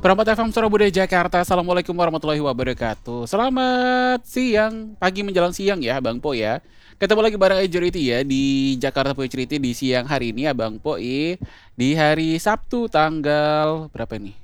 Perempat FM Surabaya Jakarta. Assalamualaikum warahmatullahi wabarakatuh. Selamat siang, pagi menjelang siang ya, Bang Po ya. Ketemu lagi bareng Ejuriti ya di Jakarta Punya Ceriti di siang hari ini ya, Bang Po. Di hari Sabtu tanggal berapa nih?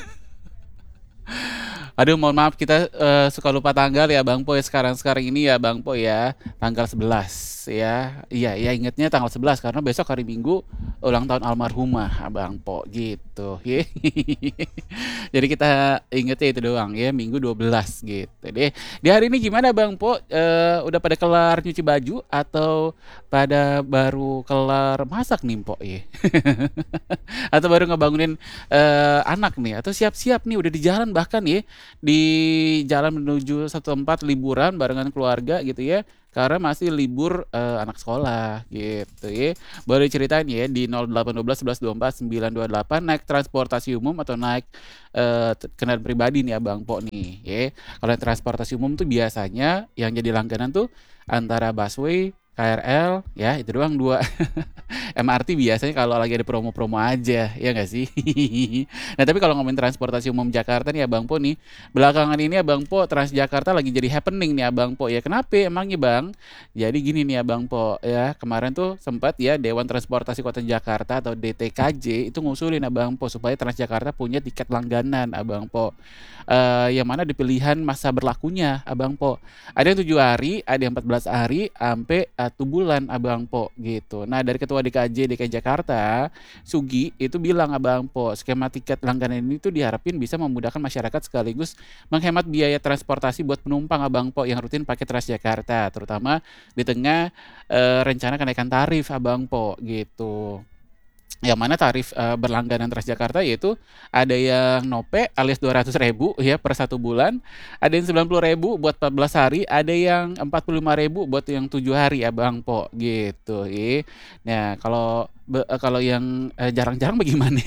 Aduh, mohon maaf kita suka lupa tanggal ya Bang Po ya sekarang ini ya Bang Po ya. Tanggal 11 ya. Iya, ya ingetnya tanggal 11 karena besok hari Minggu ulang tahun almarhumah Bang Po gitu. Jadi kita ingetnya itu doang ya, Minggu 12 gitu deh. Di hari ini gimana Bang Po? Udah pada kelar nyuci baju atau pada baru kelar masak nih Po ya? Atau baru ngebangunin anak nih atau siap-siap nih udah di jalan bahkan ya di jalan menuju satu tempat liburan barengan keluarga gitu ya karena masih libur anak sekolah gitu ya. Boleh ceritain ya di 0812 11 24 928 naik transportasi umum atau naik kendaraan pribadi nih Abang Po nih ya. Kalau yang transportasi umum tuh biasanya yang jadi langganan tuh antara busway, KRL ya itu doang dua. MRT biasanya kalau lagi ada promo-promo aja, ya nggak sih? Nah, tapi kalau ngomongin transportasi umum Jakarta nih Abang Po nih, belakangan ini Abang Po Transjakarta lagi jadi happening nih Abang Po ya. Kenapa emangnya Bang? Jadi gini nih Abang Po ya, kemarin tuh sempat ya Dewan Transportasi Kota Jakarta atau DTKJ itu ngusulin Abang Po supaya Transjakarta punya tiket langganan Abang Po. Yang mana di pilihan masa berlakunya Abang Po. Ada yang 7 hari, ada yang 14 hari, sampai 1 bulan Abang Po gitu. Nah dari Ketua DKJ DKI Jakarta, Sugi itu bilang Abang Po, skema tiket langganan ini tuh diharapin bisa memudahkan masyarakat sekaligus menghemat biaya transportasi buat penumpang Abang Po yang rutin pakai Transjakarta, terutama di tengah rencana kenaikan tarif Abang Po gitu. Yang mana tarif berlangganan Transjakarta yaitu ada yang nope alias 200.000 ya per 1 bulan, ada yang 90.000 buat 14 hari, ada yang 45.000 buat yang 7 hari Abang Po gitu. Nah kalau yang jarang-jarang bagaimana?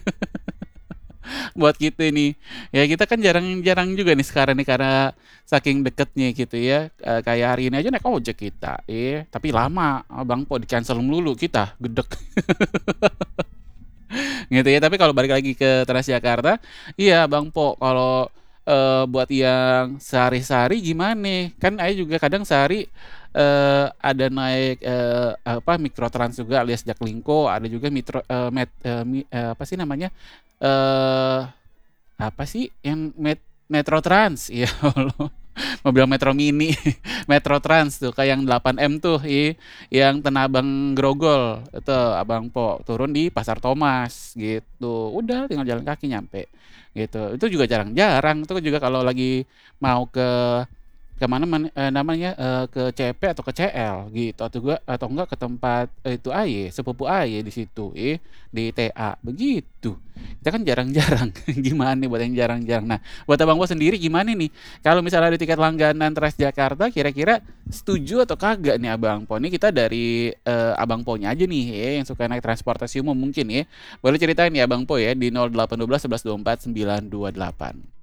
Buat kita nih. Ya kita kan jarang-jarang juga nih sekarang nih karena saking deketnya gitu ya. Kayak hari ini aja naik ojek kita. Tapi lama Bang Po di-cancel melulu kita, gedek. Gitu ya. Tapi kalau balik lagi ke Transjakarta, iya Bang Po, kalau buat yang sehari-sehari gimana? Kan Ayah juga kadang sehari ada naik apa Mikrotrans juga alias Jaklingko, ada juga apa sih namanya? eh apa sih yang Metro Trans? Ya Allah. Mau bilang Metro Mini, Metro Trans tuh kayak yang 8M tuh, yang Tanah Abang Grogol itu Abang Po turun di Pasar Thomas gitu. Udah tinggal jalan kaki nyampe gitu. Itu juga jarang-jarang. Itu juga kalau lagi mau ke mana namanya ke CP atau ke CL gitu atau enggak ke tempat itu AY, sepupu AY di situ di TA begitu. Kita kan jarang-jarang. Gimana nih buat yang jarang-jarang. Nah, buat Abang Po sendiri gimana nih? Kalau misalnya ada tiket langganan Transjakarta kira-kira setuju atau kagak nih Abang Po? Ini kita dari Abang Po-nya aja nih ya yang suka naik transportasi umum mungkin ya. Boleh ceritain ya Abang Po ya di 0812 11 24 928.